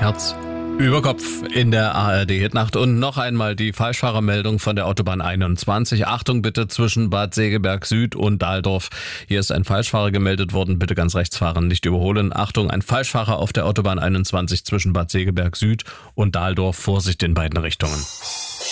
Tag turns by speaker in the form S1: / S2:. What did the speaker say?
S1: Herz über Kopf in der ARD-Hitnacht und noch einmal die Falschfahrermeldung von der Autobahn 21. Achtung bitte zwischen Bad Segeberg Süd und Dahldorf. Hier ist ein Falschfahrer gemeldet worden. Bitte ganz rechts fahren, nicht überholen. Achtung, ein Falschfahrer auf der Autobahn 21 zwischen Bad Segeberg Süd und Dahldorf. Vorsicht in beiden Richtungen.